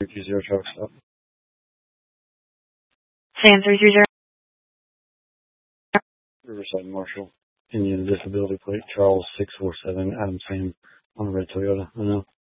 330 truck stop. Sam 330. Riverside Marshall. Indian disability plate Charles 647 Adam Sam on a red Toyota. I know.